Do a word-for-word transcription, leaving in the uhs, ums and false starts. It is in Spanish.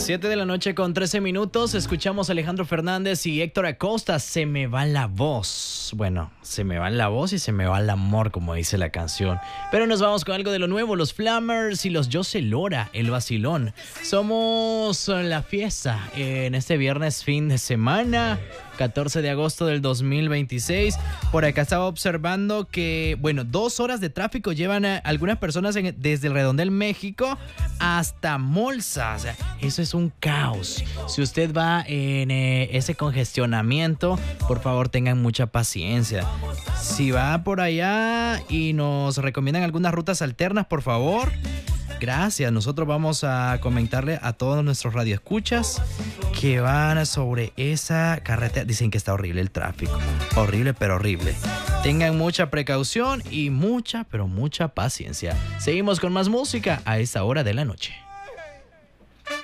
siete de la noche con trece minutos, escuchamos a Alejandro Fernández y Héctor Acosta, Se me va la voz. Bueno, se me va la voz y se me va el amor, como dice la canción. Pero nos vamos con algo de lo nuevo, los Flammers y los José Lora, el vacilón. Somos La Fiesta en este viernes fin de semana, catorce de agosto del dos mil veintiséis. Por acá estaba observando que, bueno, dos horas de tráfico llevan a algunas personas en, desde el Redondel, México, hasta Molsa. O sea, eso es un caos. Si usted va en eh, ese congestionamiento, por favor tengan mucha paciencia. Si va por allá y nos recomiendan algunas rutas alternas, por favor, gracias. Nosotros vamos a comentarle a todos nuestros radioescuchas que van sobre esa carretera. Dicen que está horrible el tráfico. Horrible, pero horrible. Tengan mucha precaución y mucha, pero mucha paciencia. Seguimos con más música a esta hora de la noche.